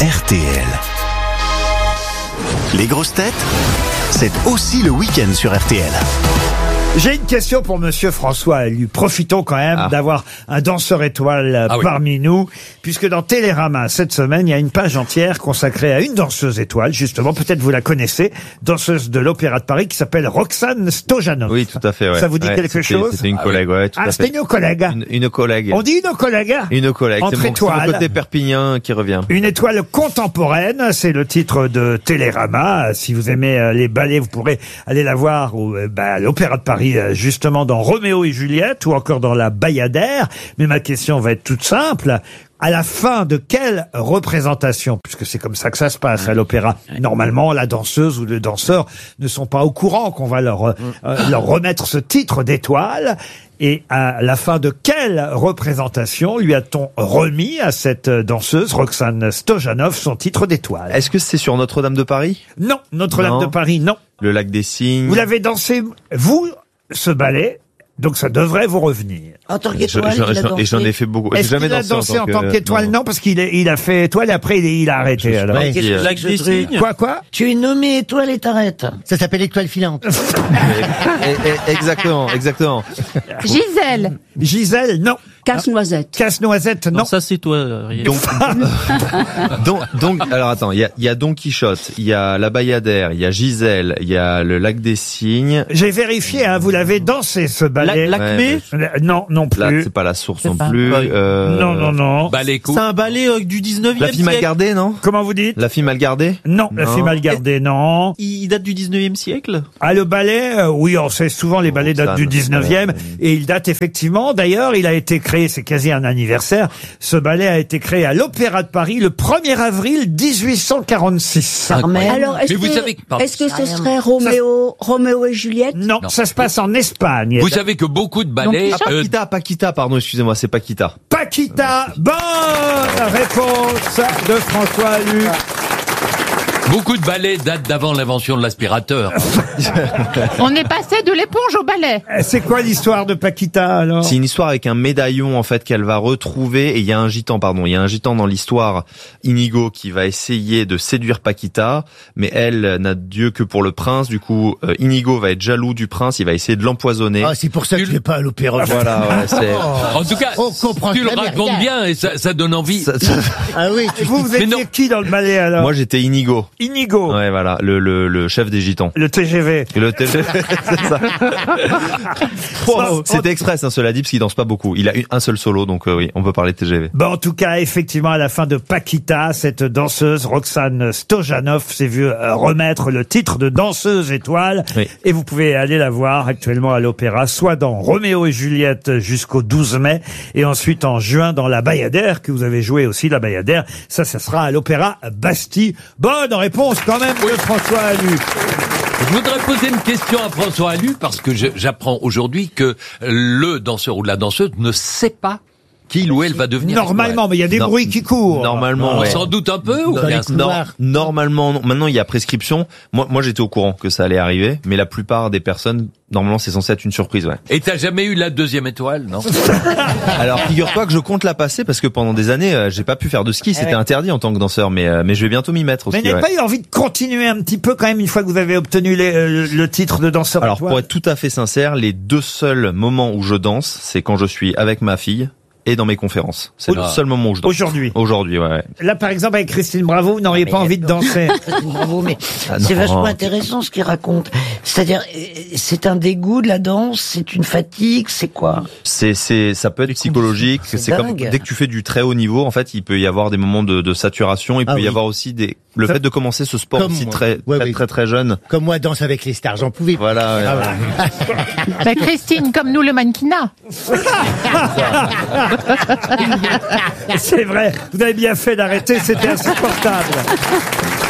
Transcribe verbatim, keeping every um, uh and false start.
R T L. Les grosses têtes, c'est aussi le week-end sur R T L. J'ai une question pour Monsieur François Alu. Profitons quand même ah. d'avoir un danseur étoile ah parmi oui. nous, puisque dans Télérama, cette semaine, il y a une page entière consacrée à une danseuse étoile, justement, peut-être vous la connaissez, danseuse de l'Opéra de Paris, qui s'appelle Roxane Stojanov. Oui, tout à fait, ouais. Ça vous dit ouais, quelque chose? C'était une collègue, ouais, tout ah, à fait. c'était une collègue. Une, une collègue. On dit une collègue? Une collègue. Entre c'est mon, étoiles. c'est mon côté Perpignan qui revient. Une étoile contemporaine, c'est le titre de Télérama. Si vous aimez les ballets, vous pourrez aller la voir au, bah, à l'Opéra de Paris, justement, dans Roméo et Juliette ou encore dans la Bayadère. Mais ma question va être toute simple. À la fin de quelle représentation, puisque c'est comme ça que ça se passe à l'opéra, normalement la danseuse ou le danseur ne sont pas au courant qu'on va leur, euh, leur remettre ce titre d'étoile. Et à la fin de quelle représentation lui a-t-on remis à cette danseuse, Roxane Stojanov, son titre d'étoile? Est-ce que c'est sur Notre-Dame de Paris? Non, Notre-Dame de Paris, non. Le Lac des Cygnes? Vous l'avez dansé, vous, ce ballet, donc ça devrait vous revenir. En tant qu'étoile, je, je, il a dansé. Et j'en ai fait beaucoup. Est-ce jamais qu'il a dansé, dansé en tant qu'étoile? Non. non, parce qu'il est, il a fait étoile et après il, est, il a arrêté. Alors. Ouais, euh, Lac des Cygnes. Quoi, quoi? Tu es nommé étoile et t'arrêtes. Ça s'appelle étoile filante. Exactement, exactement. Gisèle. Gisèle, non. Casse-noisette. Casse-noisette, non. non. Ça, c'est toi, Ariel. Donc, donc, donc, alors attends, il y a, il y a Don Quichotte, il y a la Bayadère, il y a Gisèle, il y a le Lac des Cygnes. J'ai vérifié, hein, vous l'avez dansé, ce ballet. La, L'acmé ouais, Non, non plus. Là, c'est pas la source non pas. plus. Euh... Non, non, non. Ballet coup. C'est un ballet euh, du dix-neuvième La fille mal siècle. gardée, non? Comment vous dites? La fille mal gardée? Non, la Non. fille mal gardée, non. Il date du dix-neuvième siècle. Ah, le ballet, euh, oui, on sait souvent les ballets datent ça, du dix-neuvième, ouais. et il date effectivement, d'ailleurs, il a été créé, c'est quasi un anniversaire, ce ballet a été créé à l'Opéra de Paris le premier avril dix-huit cent quarante-six. Alors, est-ce Mais vous que, savez que- pardon. est-ce que ce serait Roméo, Roméo et Juliette? Non, Non. ça se passe en Espagne. Vous savez que beaucoup de ballets... Ah, Paquita, Paquita, pardon, excusez-moi, c'est Paquita. Paquita, bonne réponse de François Alu. Beaucoup de ballets datent d'avant l'invention de l'aspirateur. On est passé de l'éponge au balai. C'est quoi l'histoire de Paquita, alors? C'est une histoire avec un médaillon, en fait, qu'elle va retrouver, et il y a un gitan, pardon, il y a un gitan dans l'histoire, Inigo, qui va essayer de séduire Paquita, mais elle n'a Dieu que pour le prince, du coup, euh, Inigo va être jaloux du prince, il va essayer de l'empoisonner. Ah, c'est pour ça que tu n'es pas à l'opéra. Voilà, ouais, c'est... En tout cas, On comprend tu le très bien. racontes bien et ça, ça donne envie. Ça- ça- Ah oui, tu Vous, vous Mais étiez non. qui dans le ballet, alors? Moi, j'étais Inigo. Inigo, Ouais, voilà, le, le, le chef des gitans. le T G V. Et le télé- c'est ça. Bon, C'était express, hein, cela dit, parce qu'il danse pas beaucoup. Il a eu un seul solo, donc euh, oui, on peut parler de T G V. Bon, en tout cas, effectivement, à la fin de Paquita, cette danseuse, Roxane Stojanov, s'est vue euh, remettre le titre de danseuse étoile. Oui. Et vous pouvez aller la voir actuellement à l'opéra, soit dans Roméo et Juliette jusqu'au douze mai, et ensuite en juin dans la Bayadère, que vous avez joué aussi, la Bayadère. Ça, ça sera à l'opéra Bastille. Bonne réponse quand même de François Alu. Je voudrais poser une question à François Alu parce que je- j'apprends aujourd'hui que le danseur ou la danseuse ne sait pas qu'il ou elle va devenir. Normalement, mais il y a des Non. bruits qui courent. Normalement, On ouais. s'en doute un peu ou Dans bien les Non, couloirs. normalement, non. Maintenant, il y a prescription. Moi, moi, j'étais au courant que ça allait arriver, mais la plupart des personnes, normalement, c'est censé être une surprise, ouais. Et t'as jamais eu la deuxième étoile, non? Alors, figure-toi que je compte la passer parce que pendant des années, euh, j'ai pas pu faire de ski. C'était interdit en tant que danseur, mais euh, mais je vais bientôt m'y mettre Mais aussi. n'avez ouais. pas eu envie de continuer un petit peu quand même une fois que vous avez obtenu les, euh, le titre de danseur Alors, étoile? pour être tout à fait sincère, les deux seuls moments où je danse, c'est quand je suis avec ma fille et dans mes conférences. C'est le Ah. seul moment où je danse. Aujourd'hui. Aujourd'hui, ouais. ouais. Là, par exemple, avec Christine Bravo, vous n'auriez pas envie de danser. Bravo, mais Ah c'est non. vachement intéressant ce qu'il raconte. C'est-à-dire, euh, c'est un dégoût de la danse, c'est une fatigue, c'est quoi? C'est, c'est, ça peut être psychologique. c'est C'est comme dingue. dès que tu fais du très haut niveau, en fait, il peut y avoir des moments de, de saturation. Il Ah peut y oui. avoir aussi des, le Ça- fait de commencer ce sport Comme aussi moi. très, Ouais, très, oui. très, très jeune. Comme moi, Danse avec les stars, j'en pouvais pas. Voilà. ouais. Ah ouais. Bah, Christine, comme nous, le mannequinat. C'est vrai, vous avez bien fait d'arrêter, c'était insupportable.